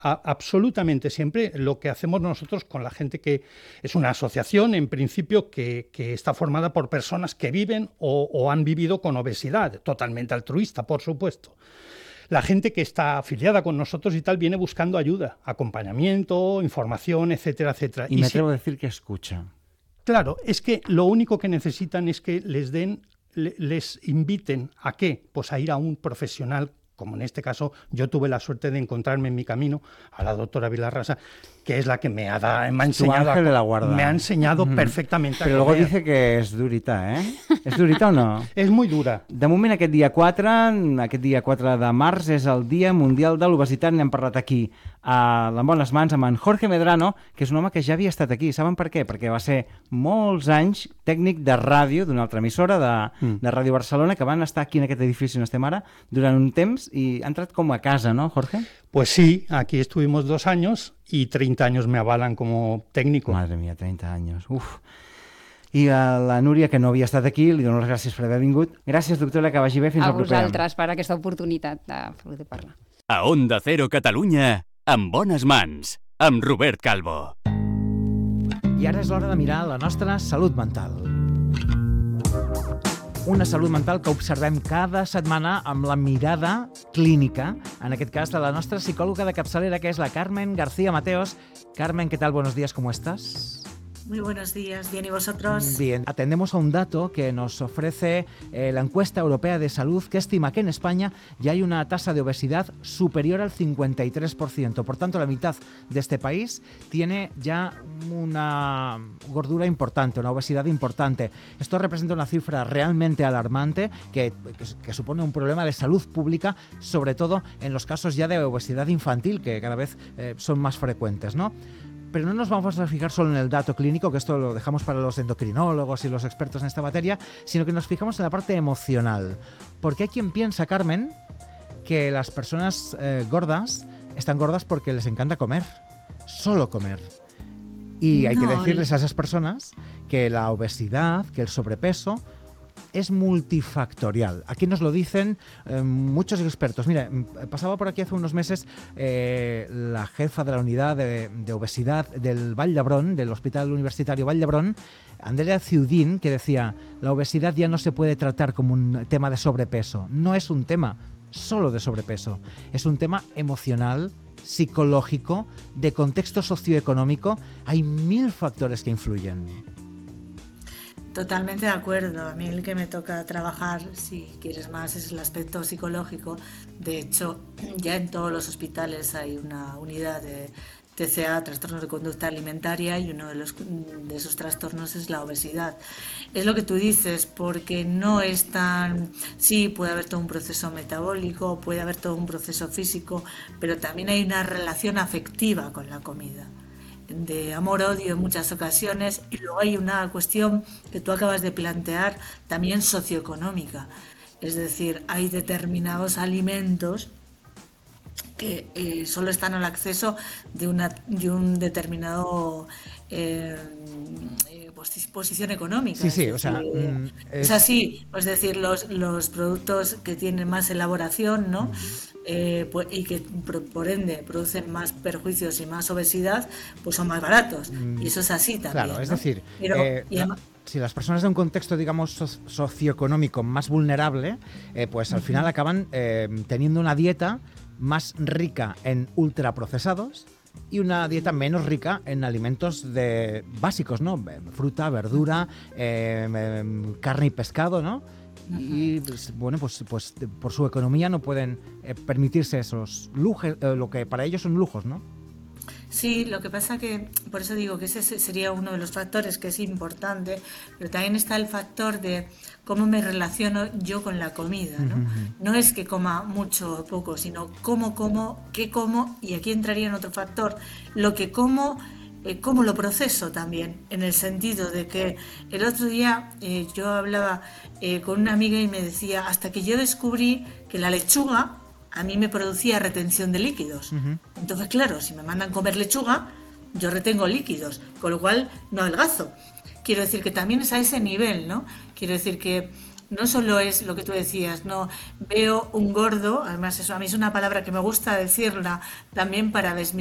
Absolutamente siempre. Lo que hacemos nosotros con la gente, que es una asociación en principio que está formada por personas que viven o han vivido con obesidad, totalmente altruista, por supuesto. La gente que está afiliada con nosotros y tal viene buscando ayuda, acompañamiento, información, etcétera, etcétera. Y me atrevo a decir que escucha. Claro, es que lo único que necesitan es que les inviten ¿a qué? Pues a ir a un profesional, como en este caso yo tuve la suerte de encontrarme en mi camino a la doctora Vilarrasa, que es la que me ha enseñado, ángel de la guarda. Me ha ensenyado perfectament a Però luego dice que és durita, eh? És durita o no? És molt dura. De moment, aquest dia 4 de març, és el Dia Mundial de l'Obesitat. N'hem parlat aquí a En bones mans amb en Jorge Medrano, que és un home que ja havia estat aquí. Saben per què? Perquè va ser molts anys tècnic de ràdio d'una altra emissora, de Ràdio Barcelona, que van estar aquí en aquest edifici on estem ara durant un temps i ha entrat com a casa, ¿no, Jorge? Pues sí, aquí estuvimos 2 años y 30 años me avalan como técnico. Madre mía, 30 años. Uf. I a la Núria, que no havia estat aquí, li dono les gràcies per haver vingut. Gràcies, doctora, que vagi bé. Fins al proper. A vosaltres per aquesta oportunitat de poder parlar. A Onda Cero Catalunya, en bones mans, amb Robert Calvo. I ara és l'hora de mirar la nostra salut mental. Una salut mental que observem cada setmana amb la mirada clínica, en aquest cas de la nostra psicòloga de capçalera, que és la Carmen García Mateos. Carmen, ¿qué tal? Buenos días, ¿cómo estás? Muy buenos días, bien, ¿y vosotros? Bien, atendemos a un dato que nos ofrece la encuesta europea de salud, que estima que en España ya hay una tasa de obesidad superior al 53%. Por tanto, la mitad de este país tiene ya una gordura importante, una obesidad importante. Esto representa una cifra realmente alarmante que supone un problema de salud pública, sobre todo en los casos ya de obesidad infantil, que cada vez son más frecuentes, ¿no? Pero no nos vamos a fijar solo en el dato clínico, que esto lo dejamos para los endocrinólogos y los expertos en esta materia, sino que nos fijamos en la parte emocional. Porque hay quien piensa, Carmen, que las personas gordas están gordas porque les encanta comer, solo comer. Y hay que decirles a esas personas que la obesidad, que el sobrepeso es multifactorial. Aquí nos lo dicen muchos expertos. Mira, pasaba por aquí hace unos meses la jefa de la unidad de obesidad del Vall d'Hebron, del Hospital Universitario Vall d'Hebron, Andrea Ciudín, que decía: la obesidad ya no se puede tratar como un tema de sobrepeso. No es un tema solo de sobrepeso. Es un tema emocional, psicológico, de contexto socioeconómico. Hay 1000 factores que influyen. Totalmente de acuerdo. A mí el que me toca trabajar, si quieres más, es el aspecto psicológico. De hecho, ya en todos los hospitales hay una unidad de TCA, trastornos de conducta alimentaria, y uno de esos trastornos es la obesidad. Es lo que tú dices, porque no es tan... Sí, puede haber todo un proceso metabólico, puede haber todo un proceso físico, pero también hay una relación afectiva con la comida, de amor-odio en muchas ocasiones, y luego hay una cuestión que tú acabas de plantear, también socioeconómica. Es decir, hay determinados alimentos que solo están al acceso de un determinado posición económica. Sí, o sea... Es así, es decir, los productos que tienen más elaboración, ¿no? Y que por ende producen más perjuicios y más obesidad, pues son más baratos. Y eso es así también. Claro, es ¿no? decir, Pero, si las personas de un contexto, digamos, socioeconómico más vulnerable, pues al final acaban teniendo una dieta más rica en ultraprocesados y una dieta menos rica en alimentos básicos, ¿no? Fruta, verdura, carne y pescado, ¿no? Y bueno, pues por su economía no pueden permitirse esos lujos, lo que para ellos son lujos, ¿no? Sí, lo que pasa que, por eso digo que ese sería uno de los factores que es importante, pero también está el factor de cómo me relaciono yo con la comida, ¿no? No es que coma mucho o poco, sino qué como, y aquí entraría en otro factor, lo que como, cómo lo proceso también, en el sentido de que el otro día yo hablaba con una amiga y me decía, hasta que yo descubrí que la lechuga a mí me producía retención de líquidos. Entonces, claro, si me mandan comer lechuga, yo retengo líquidos, con lo cual no adelgazo. Quiero decir que también es a ese nivel, ¿no? Quiero decir que no solo es lo que tú decías, no veo un gordo, además eso a mí es una palabra que me gusta decirla también para